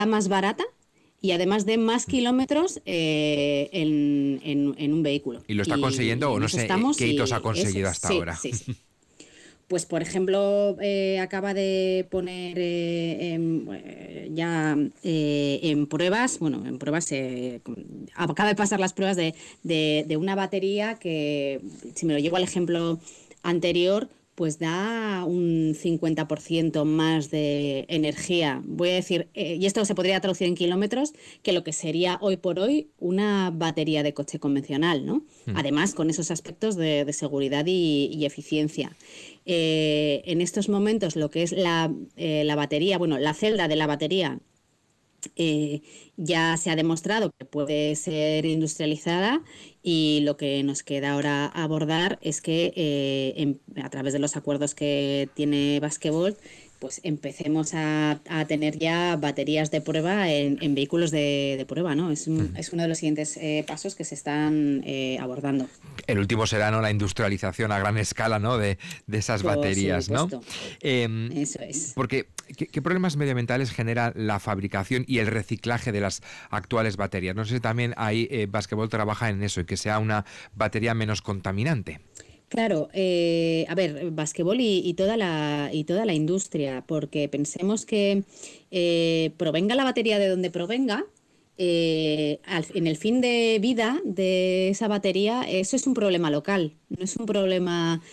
más barata y además de más kilómetros en un vehículo. ¿Y lo está Y consiguiendo o en no eso sé estamos qué hitos ha y eso conseguido es, hasta sí, ahora? sí, sí. Pues, por ejemplo, acaba de poner ya en pruebas, bueno, en pruebas, acaba de pasar las pruebas de una batería que, si me lo llevo al ejemplo anterior, pues da un 50% más de energía. Voy a decir, y esto se podría traducir en kilómetros, que lo que sería hoy por hoy una batería de coche convencional, ¿no? Mm. Además, con esos aspectos de seguridad y eficiencia. En estos momentos, lo que es la batería, bueno, la celda de la batería eh, ya se ha demostrado que puede ser industrializada y lo que nos queda ahora abordar es que a través de los acuerdos que tiene Basquevolt, pues empecemos a tener ya baterías de prueba en vehículos de prueba, ¿no? Es uno de los siguientes pasos que se están abordando. El último será, ¿no?, la industrialización a gran escala, ¿no?, de esas Por baterías, ¿no? supuesto, Em, eso es. Porque, ¿qué problemas medioambientales genera la fabricación y el reciclaje de las actuales baterías? No sé si también ahí Basquevolt trabaja en eso, en que sea una batería menos contaminante. Claro, a ver, basquetbol y toda la industria, porque pensemos que provenga la batería de donde provenga, en el fin de vida de esa batería, eso es un problema local, no es un problema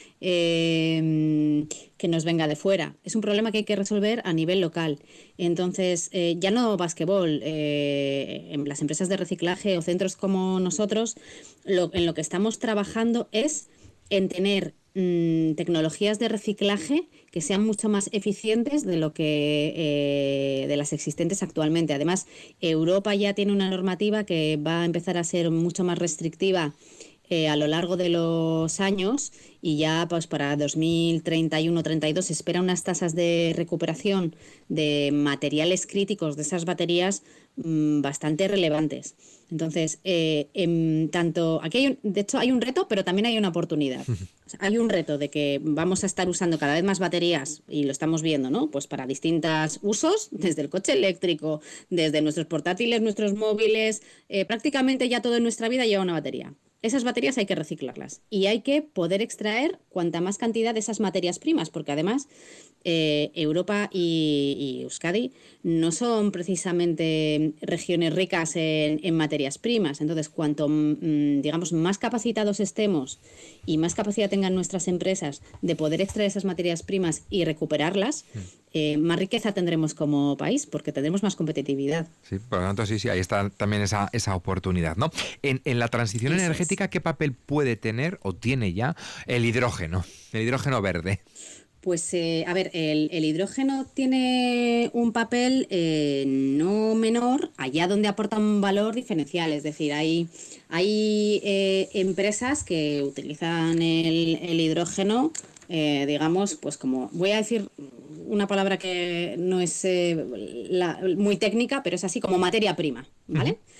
que nos venga de fuera, es un problema que hay que resolver a nivel local. Entonces, ya no basquetbol, en las empresas de reciclaje o centros como nosotros, en lo que estamos trabajando es en tener tecnologías de reciclaje que sean mucho más eficientes de lo que de las existentes actualmente. Además, Europa ya tiene una normativa que va a empezar a ser mucho más restrictiva a lo largo de los años y ya pues para 2031-32 se espera unas tasas de recuperación de materiales críticos de esas baterías bastante relevantes. Entonces, tanto aquí de hecho hay un reto, pero también hay una oportunidad. O sea, hay un reto de que vamos a estar usando cada vez más baterías y lo estamos viendo, ¿no? Pues para distintos usos, desde el coche eléctrico, desde nuestros portátiles, nuestros móviles, prácticamente ya todo en nuestra vida lleva una batería. Esas baterías hay que reciclarlas y hay que poder extraer cuanta más cantidad de esas materias primas, porque además Europa y Euskadi no son precisamente regiones ricas en materias primas. Entonces, cuanto digamos más capacitados estemos y más capacidad tengan nuestras empresas de poder extraer esas materias primas y recuperarlas, más riqueza tendremos como país, porque tendremos más competitividad. Sí, por lo tanto, sí, sí, ahí está también esa oportunidad, ¿no? En la transición Eso es. energética, ¿qué papel puede tener o tiene ya el hidrógeno verde? Pues a ver, el hidrógeno tiene un papel no menor allá donde aporta un valor diferencial. Es decir, hay empresas que utilizan el hidrógeno, digamos, pues como voy a decir una palabra que no es muy técnica, pero es así como materia prima, Ujú. ¿vale?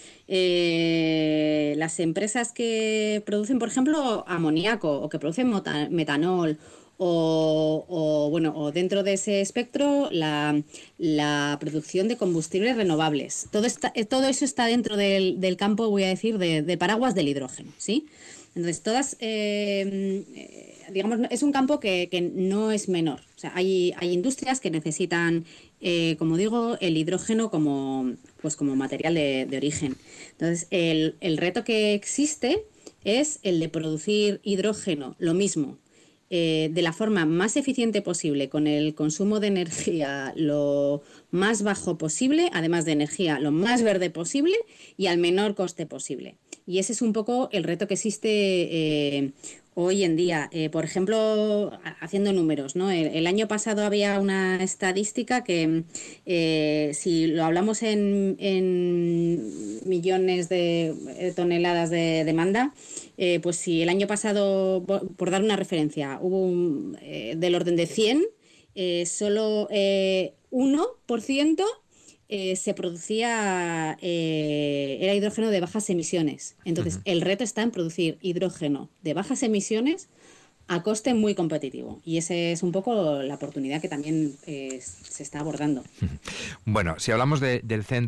Las empresas que producen, por ejemplo, amoníaco o que producen metanol bueno, o dentro de ese espectro la producción de combustibles renovables. Todo eso está dentro del campo, voy a decir, del paraguas del hidrógeno, ¿sí? Entonces, digamos, es un campo que no es menor. O sea, hay industrias que necesitan, como digo, el hidrógeno como material de origen. Entonces, el reto que existe es el de producir hidrógeno, lo mismo, de la forma más eficiente posible, con el consumo de energía lo más bajo posible, además de energía lo más verde posible y al menor coste posible. Y ese es un poco el reto que existe hoy en día. Por ejemplo, haciendo números, ¿no? El año pasado había una estadística que, si lo hablamos en millones de toneladas de demanda, pues si el año pasado, por dar una referencia, hubo del orden de 100, solo 1% se producía, era hidrógeno de bajas emisiones. Entonces, Ujú. el reto está en producir hidrógeno de bajas emisiones a coste muy competitivo. Y esa es un poco la oportunidad que también se está abordando. Bueno, si hablamos del centro